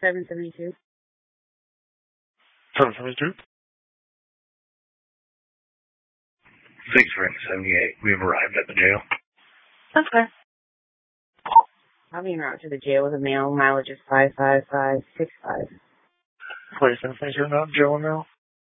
772. 772? 6 Rank 78. We have arrived at the jail. Okay. I'll be en route to the jail with a mail. Mileage is 55565. Place and things are not jail now?